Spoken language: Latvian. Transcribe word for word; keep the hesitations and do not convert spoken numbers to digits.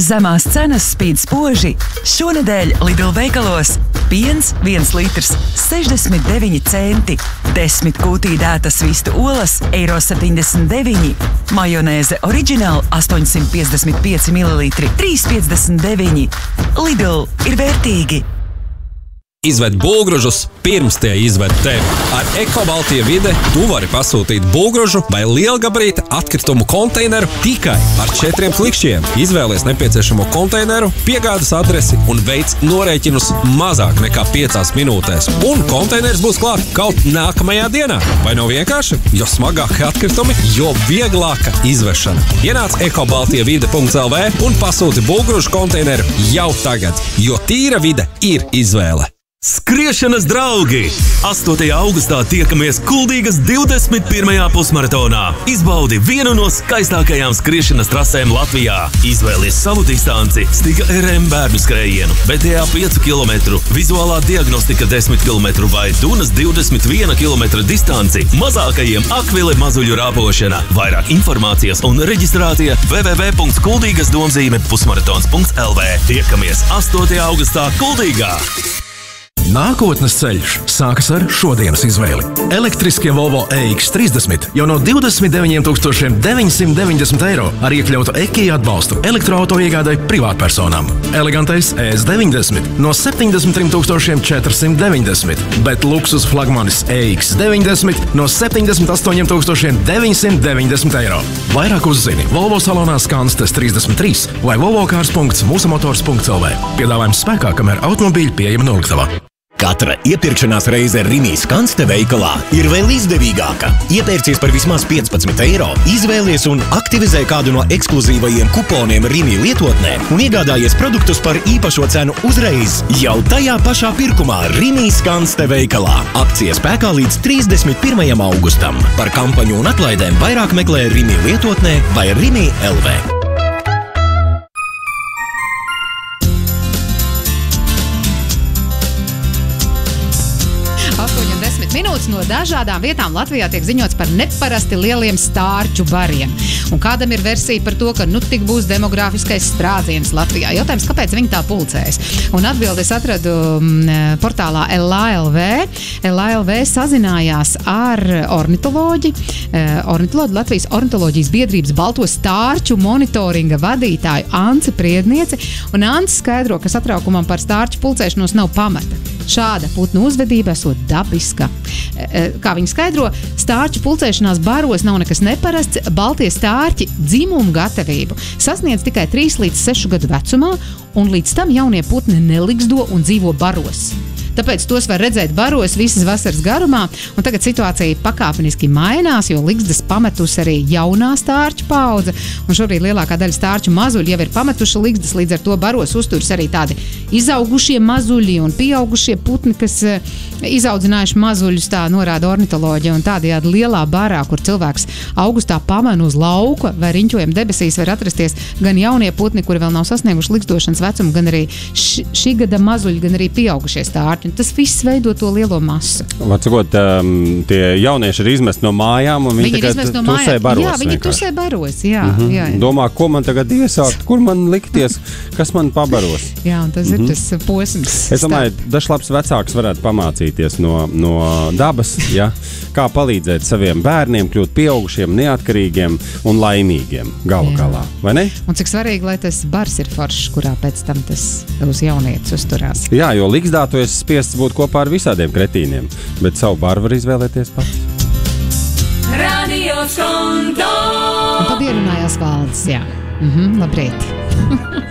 Zemās cenas spīd spoži. Šonedēļ Lidl veikalos piens viens litrs sešdesmit deviņi centi, desmit kūtī dētas vistu olas eiro septiņdesmit deviņi, majonēze oriģināli astoņsimt piecdesmit pieci mililitri trīs piecdesmit deviņi. Lidl ir vērtīgi. Izved būvgrūžus pirms tie izved tevi. Ar Ekobaltija vide tu vari pasūtīt būvgrūžu vai lielgabarīta atkritumu konteineru tikai ar četriem klikšķiem. Izvēlies nepieciešamo konteineru, piegādes adresi un veic norēķinus mazāk nekā piecās minūtēs. Un konteiners būs klāt kaut nākamajā dienā. Vai nav vienkārši? Jo smagāki atkritumi, jo vieglāka izvešana. Ienāc ekobaltija vide punkts el vē un pasūti būvgrūžu konteineru jau tagad, jo tīra vide ir izvēle. Skriešanas draugi! astotajā augustā tiekamies Kuldīgas divdesmit pirmajā pusmaratonā. Izbaudi vienu no skaistākajām skriešanas trasēm Latvijā. Izvēlies savu distanci, Stiga er em bērnu skrējienu, B T A piecu kilometru, vizuālā diagnostika desmit kilometru vai Dunas divdesmit viena kilometra distanci mazākajiem akvile mazuļu rāpošana. Vairāk informācijas un reģistrācija w w w punkts kuldīgas domzīme pusmaratons punkts el vē. Tiekamies astotajā augustā Kuldīgā! Nākotnes ceļš sākas ar šodienas izvēli. Elektriskie Volvo E X trīsdesmit jau no divdesmit deviņiem tūkstošiem deviņsimt deviņdesmit eiro ar iekļautu E-Key atbalstu elektroauto iegādai privātpersonām. Elegantais E S deviņdesmit no septiņdesmit trim tūkstošiem četrsimt deviņdesmit, bet luksus flagmanis E X deviņdesmit no septiņdesmit astoņiem tūkstošiem deviņsimt deviņdesmit eiro. Vairāk uzzini Volvo salonā Skanstes trīsdesmit trīs vai volvocars punkts mūsamotors punkts el vē. Piedāvājums spēkā, kamēr automobīļi pieejami noliktavā. Katra iepirkšanās reize Rimi Skanste veikalā ir vēl izdevīgāka. Iepērcies par vismaz piecpadsmit eiro, izvēlies un aktivizē kādu no ekskluzīvajiem kuponiem Rimi lietotnē un iegādājies produktus par īpašo cenu uzreiz jau tajā pašā pirkumā Rimi Skanste veikalā. Akcija spēkā līdz trīsdesmit pirmajam augustam. Par kampaņu un atlaidēm vairāk meklē Rimi lietotnē vai Rimi el vē. Minūtes no dažādām vietām Latvijā tiek ziņots par neparasti lieliem stārķu bariem. Un kādam ir versija par to, ka nu tik būs demografiskais sprādziens Latvijā. Jautājums, kāpēc viņi tā pulcējas? Un atbildi es atradu portālā L A L V. L A L V sazinājās ar ornitoloģi, ornitoloģi Latvijas ornitoloģijas biedrības balto stārķu monitoringa vadītāju Anci Priednieci. Un Anci skaidro, ka satraukumam par stārķu pulcēšanos nav pamata. Šāda putnu uzvedība esot dabiska. Kā viņi skaidro, stārķu pulcēšanās baros nav nekas neparasts. Baltie stārķi dzimumu gatavību sasniedz tikai trīs līdz sešu gadu vecumā, un līdz tam jaunie putni neligzdo un dzīvo baros. Tāpēc tos var redzēt baros visas vasaras garumā, un tagad situācija pakāpeniski mainās, jo ligzdas pametusi arī jaunā stārķu paudze, un šobrīd lielākā daļa stārķu mazuļi jau ir pametuši ligzdas, līdz ar to baros uzturas arī tādi izaugušie mazuļi un pieaugušie putni, kas izaudzinājuši mazuļus, tā norāda ornitoloģija, un tādējādi lielā barā, kur cilvēks augustā pamana uz lauka vai riņķojuma debesīs, var atrasties gan jaunie putni, kuri vēl nav sasnieguši ligzdošanas vecumu, gan arī š, šī gada mazuļi, gan arī pieaugušie stārķi. Tas viss veido to lielo masu. Vārdsakot, um, tie jaunieši ir izmest no mājām un viņi, viņi tagad no tusē baros. Jā, viņi vienkārši. tusē baros, jā, mm-hmm. jā, jā. Domā, ko man tagad iesākt, kur man likties, kas man pabaros. Jā, un tas mm-hmm. ir tas posms. Es domāju, dažs labs vecāks varētu pamācīties no, no dabas, ja? Kā palīdzēt saviem bērniem kļūt pieaugušiem, neatkarīgiem un laimīgiem galu jā. Galā, vai ne? Un cik svarīgi, lai tas bars ir foršs, kurā pēc tam tas uz jaunietis uzturās. Jā, jo ligzdā tu esi spiests būt kopā ar visādiem kretīniem, bet savu baru var izvēlēties pats. Un tad ierunājās Valdis, jā. Mhm, labrīt.